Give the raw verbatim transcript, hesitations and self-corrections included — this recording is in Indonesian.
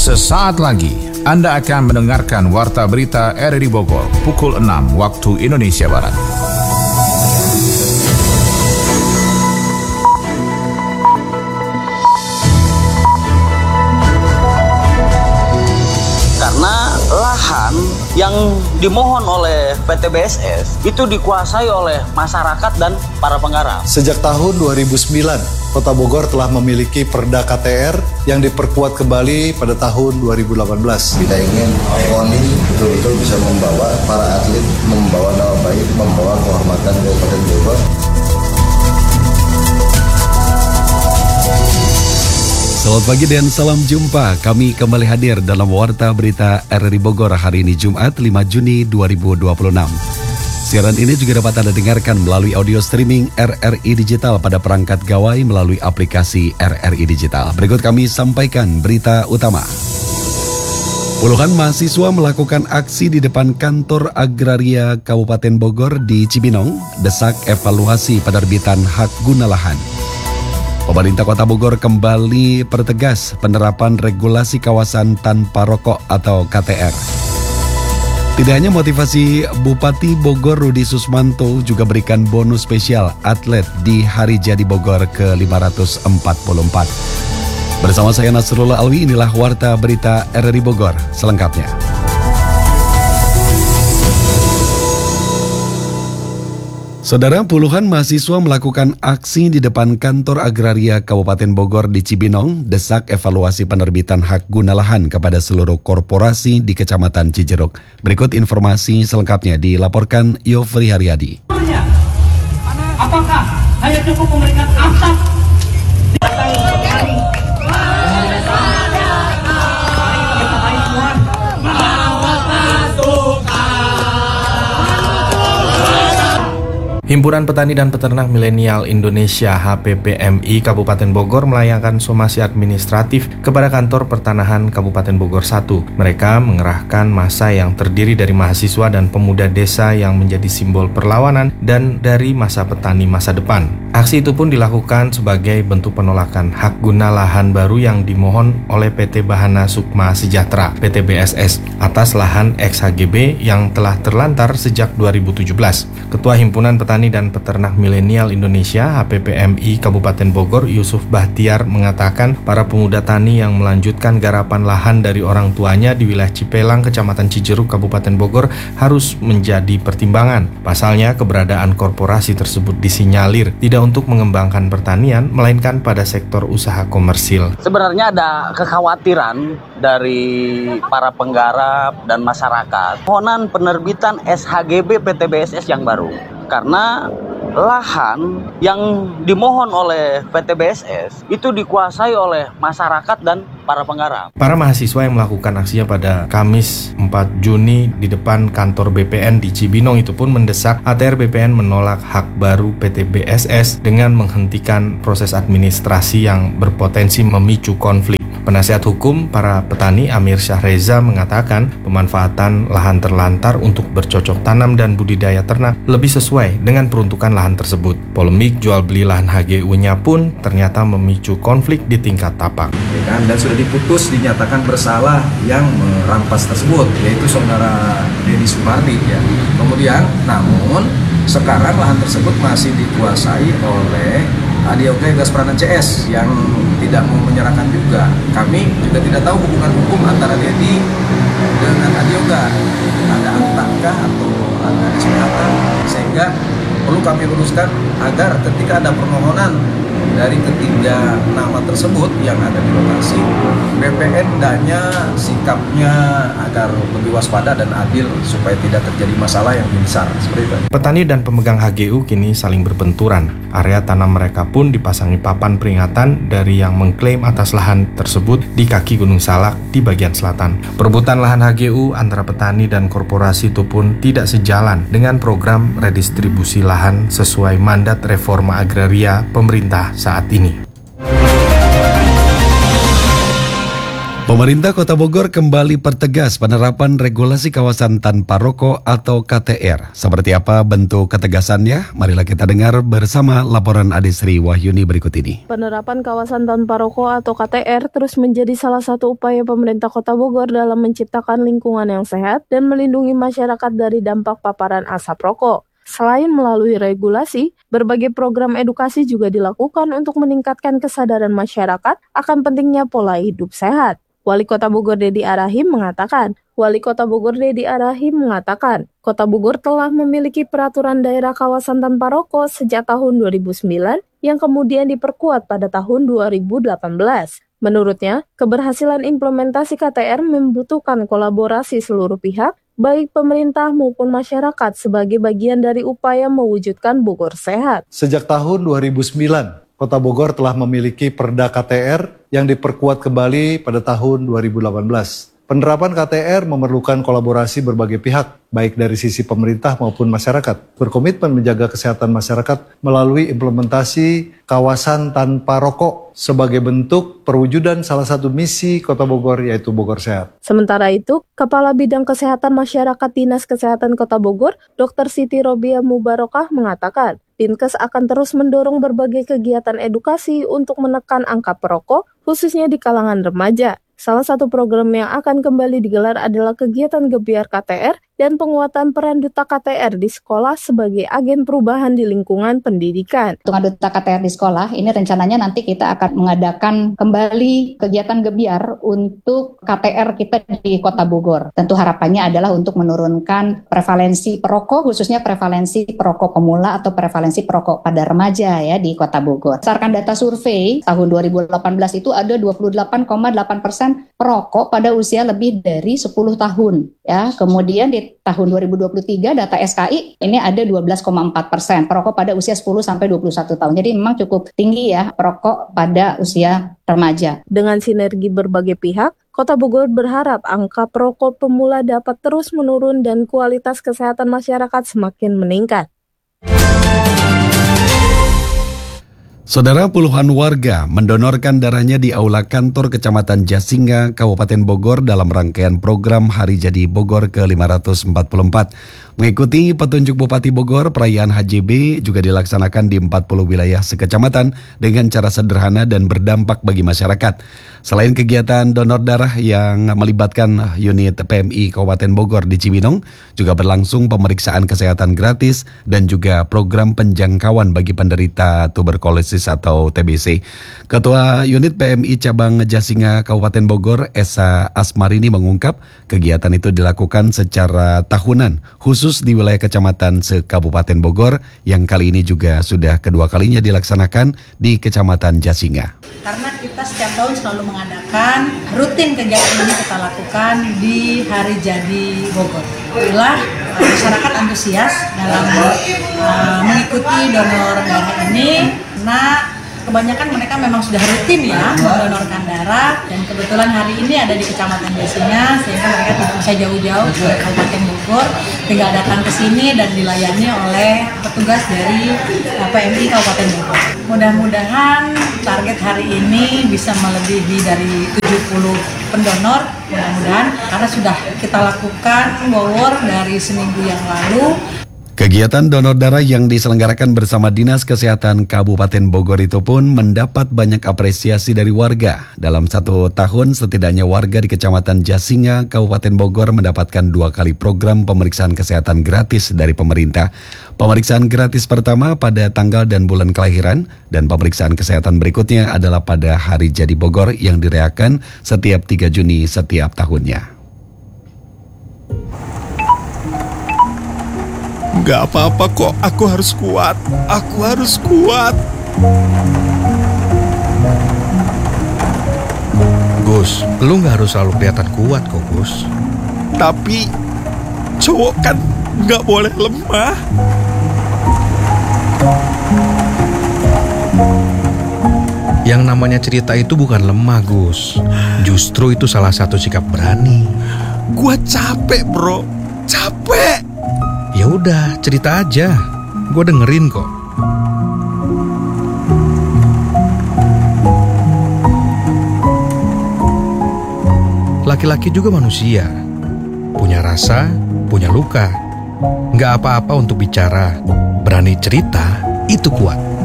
Sesaat lagi Anda akan mendengarkan Warta Berita R R I Bogor pukul enam waktu Indonesia Barat. Karena lahan yang dimohon oleh P T B S S itu dikuasai oleh masyarakat dan para penggarap. Sejak tahun dua ribu sembilan, Kota Bogor telah memiliki Perda K T R yang diperkuat kembali pada tahun dua ribu delapan belas. Kita ingin Poni betul-betul bisa membawa para atlet, membawa nama baik, membawa kehormatan Kabupaten Bogor. Selamat pagi dan salam jumpa. Kami kembali hadir dalam Warta Berita R R I Bogor hari ini Jumat lima Juni dua ribu dua puluh enam. Siaran ini juga dapat Anda dengarkan melalui audio streaming R R I Digital pada perangkat gawai melalui aplikasi R R I Digital. Berikut kami sampaikan berita utama. Puluhan mahasiswa melakukan aksi di depan kantor agraria Kabupaten Bogor di Cibinong, desak evaluasi penerbitan hak guna lahan. Pemerintah Kota Bogor kembali pertegas penerapan regulasi kawasan tanpa rokok atau K T R. Tidak hanya motivasi, Bupati Bogor Rudi Susmanto juga berikan bonus spesial atlet di Hari Jadi Bogor ke lima ratus empat puluh empat. Bersama saya Nasrullah Alwi, inilah Warta Berita R R I Bogor selengkapnya. Saudara, puluhan mahasiswa melakukan aksi di depan kantor agraria Kabupaten Bogor di Cibinong, desak evaluasi penerbitan hak guna lahan kepada seluruh korporasi di Kecamatan Cijeruk. Berikut informasi selengkapnya dilaporkan Yofri Haryadi. Apakah hanya cukup memberikan atap? Himpunan Petani dan Peternak Milenial Indonesia H P P M I Kabupaten Bogor melayangkan somasi administratif kepada kantor pertanahan Kabupaten Bogor satu. Mereka mengerahkan massa yang terdiri dari mahasiswa dan pemuda desa yang menjadi simbol perlawanan dan dari masa petani masa depan. Aksi itu pun dilakukan sebagai bentuk penolakan hak guna lahan baru yang dimohon oleh P T Bahana Sukma Sejahtera P T B S S atas lahan X H G B yang telah terlantar sejak dua ribu tujuh belas. Ketua Himpunan Petani dan Peternak Milenial Indonesia H P P M I Kabupaten Bogor Yusuf Bahtiar mengatakan para pemuda tani yang melanjutkan garapan lahan dari orang tuanya di wilayah Cipelang, Kecamatan Cijeruk, Kabupaten Bogor harus menjadi pertimbangan. Pasalnya keberadaan korporasi tersebut disinyalir tidak untuk mengembangkan pertanian melainkan pada sektor usaha komersil. Sebenarnya ada kekhawatiran dari para penggarap dan masyarakat mohonan penerbitan S H G B P T B S S yang baru. Karena lahan yang dimohon oleh P T B S S itu dikuasai oleh masyarakat dan para penggarap. Para mahasiswa yang melakukan aksinya pada Kamis empat Juni di depan kantor B P N di Cibinong itu pun mendesak A T R B P N menolak hak baru P T B S S dengan menghentikan proses administrasi yang berpotensi memicu konflik. Penasihat hukum para petani Amir Syahreza mengatakan pemanfaatan lahan terlantar untuk bercocok tanam dan budidaya ternak lebih sesuai dengan peruntukan lahan tersebut. Polemik jual beli lahan H G U-nya pun ternyata memicu konflik di tingkat tapak. Dan sudah diputus dinyatakan bersalah yang merampas tersebut, yaitu saudara Deddy Sumardi. Ya. Kemudian, namun sekarang lahan tersebut masih dikuasai oleh Adioga Gas Prana C S yang tidak mau menyerahkan juga. Kami juga tidak tahu hubungan hukum antara Deddy dengan Adioga. Ada akta atau ada S P H K, sehingga perlu kami luruskan agar ketika ada permohonan dari ketiga nama tersebut yang ada di lokasi, B P N hendaknya sikapnya agar lebih waspada dan adil supaya tidak terjadi masalah yang lebih besar. Seperti itu. Petani dan pemegang H G U kini saling berbenturan. Area tanam mereka pun dipasangi papan peringatan dari yang mengklaim atas lahan tersebut di kaki Gunung Salak di bagian selatan. Perebutan lahan H G U antara petani dan korporasi itu pun tidak sejalan dengan program redistribusi lahan sesuai mandat reforma agraria pemerintah saat ini. Pemerintah Kota Bogor kembali pertegas penerapan regulasi kawasan tanpa rokok atau K T R. Seperti apa bentuk ketegasannya? Marilah kita dengar bersama laporan Adesri Wahyuni berikut ini. Penerapan kawasan tanpa rokok atau K T R terus menjadi salah satu upaya pemerintah Kota Bogor dalam menciptakan lingkungan yang sehat dan melindungi masyarakat dari dampak paparan asap rokok. Selain melalui regulasi, berbagai program edukasi juga dilakukan untuk meningkatkan kesadaran masyarakat akan pentingnya pola hidup sehat. Wali Kota Bogor Dedi Arahim mengatakan, Wali Kota Bogor Dedi Arahim mengatakan, Kota Bogor telah memiliki peraturan daerah kawasan tanpa rokok sejak tahun dua ribu sembilan yang kemudian diperkuat pada tahun dua ribu delapan belas. Menurutnya, keberhasilan implementasi K T R membutuhkan kolaborasi seluruh pihak, baik pemerintah maupun masyarakat sebagai bagian dari upaya mewujudkan Bogor sehat. Sejak tahun dua ribu sembilan, Kota Bogor telah memiliki Perda K T R yang diperkuat kembali pada tahun dua ribu delapan belas. Penerapan K T R memerlukan kolaborasi berbagai pihak, baik dari sisi pemerintah maupun masyarakat, berkomitmen menjaga kesehatan masyarakat melalui implementasi kawasan tanpa rokok sebagai bentuk perwujudan salah satu misi Kota Bogor, yaitu Bogor Sehat. Sementara itu, Kepala Bidang Kesehatan Masyarakat Dinas Kesehatan Kota Bogor, Dokter Siti Robia Mubarokah mengatakan, Dinkes akan terus mendorong berbagai kegiatan edukasi untuk menekan angka perokok, khususnya di kalangan remaja. Salah satu program yang akan kembali digelar adalah kegiatan Gebiar K T R dan penguatan peran Duta K T R di sekolah sebagai agen perubahan di lingkungan pendidikan. Untuk Duta K T R di sekolah, ini rencananya nanti kita akan mengadakan kembali kegiatan Gebiar untuk K T R kita di Kota Bogor. Tentu harapannya adalah untuk menurunkan prevalensi perokok, khususnya prevalensi perokok pemula atau prevalensi perokok pada remaja ya di Kota Bogor. Berdasarkan data survei tahun dua ribu delapan belas itu ada dua puluh delapan koma delapan persen perokok pada usia lebih dari sepuluh tahun. Ya, kemudian di tahun dua ribu dua puluh tiga data S K I ini ada dua belas koma empat persen perokok pada usia sepuluh sampai dua puluh satu tahun. Jadi memang cukup tinggi ya perokok pada usia remaja. Dengan sinergi berbagai pihak, Kota Bogor berharap angka perokok pemula dapat terus menurun dan kualitas kesehatan masyarakat semakin meningkat. Saudara, puluhan warga mendonorkan darahnya di aula kantor Kecamatan Jasinga, Kabupaten Bogor dalam rangkaian program Hari Jadi Bogor ke lima ratus empat puluh empat. Mengikuti petunjuk Bupati Bogor, perayaan H J B juga dilaksanakan di empat puluh wilayah sekecamatan dengan cara sederhana dan berdampak bagi masyarakat. Selain kegiatan donor darah yang melibatkan unit P M I Kabupaten Bogor di Cibinong, juga berlangsung pemeriksaan kesehatan gratis dan juga program penjangkauan bagi penderita tuberkulosis atau T B C. Ketua unit P M I Cabang Jasinga Kabupaten Bogor, Esa Asmarini mengungkap kegiatan itu dilakukan secara tahunan khusus di wilayah kecamatan se-Kabupaten Bogor yang kali ini juga sudah kedua kalinya dilaksanakan di Kecamatan Jasinga. Karena kita setiap tahun selalu mengadakan rutin kegiatan ini kita lakukan di Hari Jadi Bogor. Itulah masyarakat antusias dalam uh, mengikuti donor darah ini karena kebanyakan mereka memang sudah rutin ya mendonorkan darah, dan kebetulan hari ini ada di Kecamatan Jasinga sehingga mereka tidak bisa jauh-jauh ke Kabupaten Bogor, tinggal datang ke sini dan dilayani oleh petugas dari P M I Kabupaten Bogor. Mudah-mudahan target hari ini bisa melebihi dari tujuh puluh pendonor, mudah-mudahan, karena sudah kita lakukan Bogor dari seminggu yang lalu. Kegiatan donor darah yang diselenggarakan bersama Dinas Kesehatan Kabupaten Bogor itu pun mendapat banyak apresiasi dari warga. Dalam satu tahun, setidaknya warga di Kecamatan Jasinga, Kabupaten Bogor mendapatkan dua kali program pemeriksaan kesehatan gratis dari pemerintah. Pemeriksaan gratis pertama pada tanggal dan bulan kelahiran, dan pemeriksaan kesehatan berikutnya adalah pada Hari Jadi Bogor yang dirayakan setiap tiga Juni setiap tahunnya. Gak apa-apa kok, aku harus kuat. Aku harus kuat. Gus, lu gak harus selalu kelihatan kuat kok, Gus. Tapi cowok kan gak boleh lemah. Yang namanya cerita itu bukan lemah, Gus. Justru itu salah satu sikap berani. Gua capek, bro. Capek. Ya udah, cerita aja. Gue dengerin kok. Laki-laki juga manusia, punya rasa, punya luka. Nggak apa-apa untuk bicara, berani cerita, itu kuat.